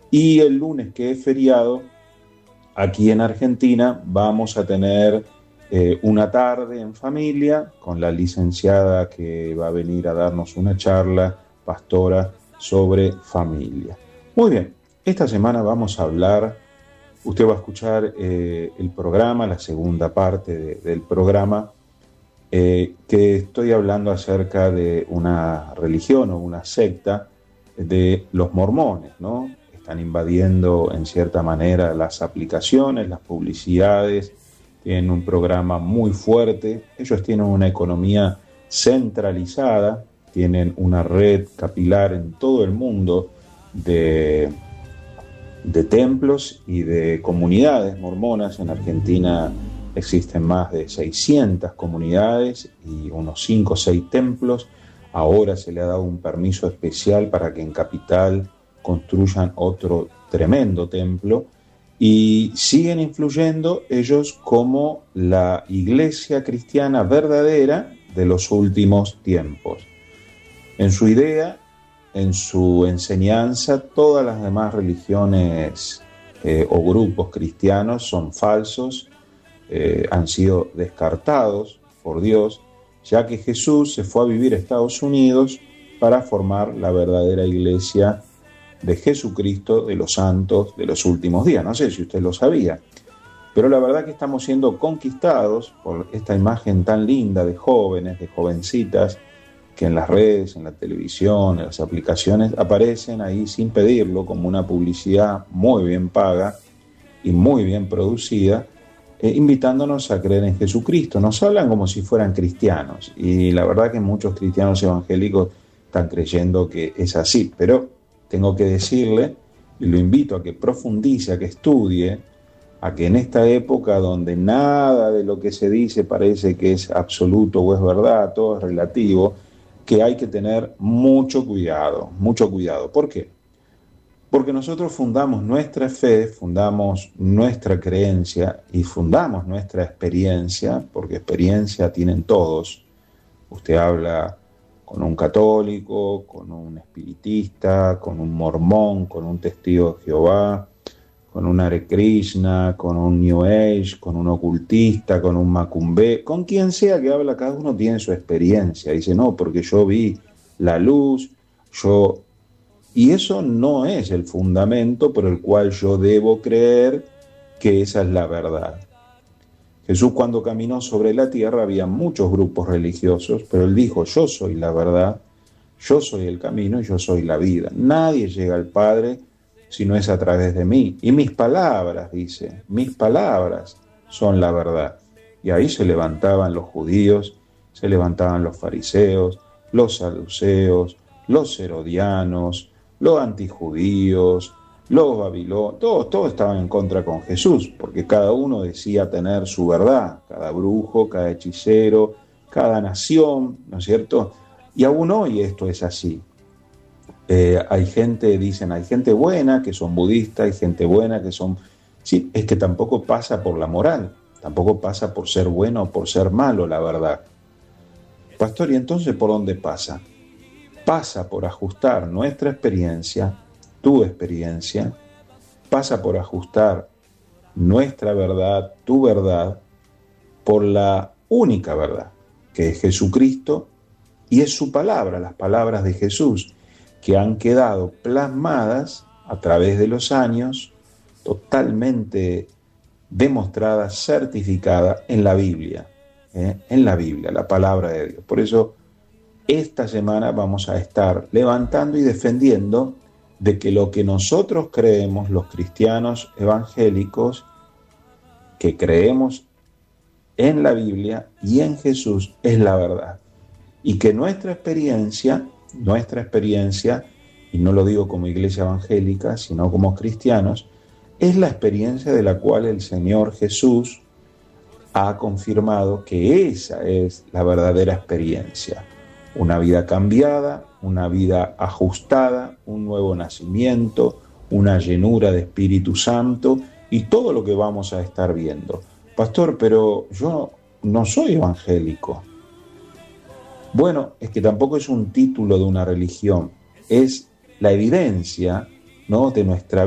Y el lunes, que es feriado, aquí en Argentina vamos a tener una tarde en familia con la licenciada que va a venir a darnos una charla, pastora, sobre familia. Muy bien, esta semana vamos a hablar, usted va a escuchar el programa, la segunda parte del programa, que estoy hablando acerca de una religión o una secta de los mormones, ¿no? Están invadiendo en cierta manera las aplicaciones, las publicidades, tienen un programa muy fuerte, ellos tienen una economía centralizada, tienen una red capilar en todo el mundo de templos y de comunidades mormonas. En Argentina existen más de 600 comunidades y unos 5 o 6 templos. Ahora se le ha dado un permiso especial para que en Capital construyan otro tremendo templo y siguen influyendo ellos como la iglesia cristiana verdadera de los últimos tiempos. En su idea, en su enseñanza, todas las demás religiones o grupos cristianos son falsos, han sido descartados por Dios, ya que Jesús se fue a vivir a Estados Unidos para formar la verdadera iglesia de Jesucristo, de los santos de los últimos días. No sé si usted lo sabía, pero la verdad que estamos siendo conquistados por esta imagen tan linda de jóvenes, de jovencitas, que en las redes, en la televisión, en las aplicaciones, aparecen ahí sin pedirlo, como una publicidad muy bien paga y muy bien producida, invitándonos a creer en Jesucristo. Nos hablan como si fueran cristianos, y la verdad que muchos cristianos evangélicos están creyendo que es así, pero tengo que decirle, y lo invito a que profundice, a que estudie, a que en esta época donde nada de lo que se dice parece que es absoluto o es verdad, todo es relativo, que hay que tener mucho cuidado, mucho cuidado. ¿Por qué? Porque nosotros fundamos nuestra fe, fundamos nuestra creencia y fundamos nuestra experiencia, porque experiencia tienen todos. Usted habla con un católico, con un espiritista, con un mormón, con un testigo de Jehová, con un Hare Krishna, con un New Age, con un ocultista, con un macumbe, con quien sea que habla, cada uno tiene su experiencia. Dice, no, porque yo vi la luz, y eso no es el fundamento por el cual yo debo creer que esa es la verdad. Jesús, cuando caminó sobre la tierra, había muchos grupos religiosos, pero él dijo, yo soy la verdad, yo soy el camino y yo soy la vida. Nadie llega al Padre si no es a través de mí. Y mis palabras, dice, mis palabras son la verdad. Y ahí se levantaban los judíos, se levantaban los fariseos, los saduceos, los herodianos, los antijudíos, los babilonios, todos estaban en contra con Jesús, porque cada uno decía tener su verdad, cada brujo, cada hechicero, cada nación, ¿no es cierto? Y aún hoy esto es así. Hay gente buena que son budistas, hay gente buena que son... Sí, es que tampoco pasa por la moral, tampoco pasa por ser bueno o por ser malo, la verdad. Pastor, ¿y entonces por dónde pasa? Pasa por ajustar nuestra experiencia, tu experiencia, pasa por ajustar nuestra verdad, tu verdad, por la única verdad, que es Jesucristo, y es su palabra, las palabras de Jesús, que han quedado plasmadas a través de los años, totalmente demostradas, certificadas en la Biblia, la palabra de Dios. Por eso, esta semana vamos a estar levantando y defendiendo de que lo que nosotros creemos, los cristianos evangélicos, que creemos en la Biblia y en Jesús, es la verdad. Y que nuestra experiencia, y no lo digo como iglesia evangélica, sino como cristianos, es la experiencia de la cual el Señor Jesús ha confirmado que esa es la verdadera experiencia. Una vida cambiada, una vida ajustada, un nuevo nacimiento, una llenura de Espíritu Santo y todo lo que vamos a estar viendo. Pastor, pero yo no soy evangélico. Bueno, es que tampoco es un título de una religión, es la evidencia, ¿no?, de nuestra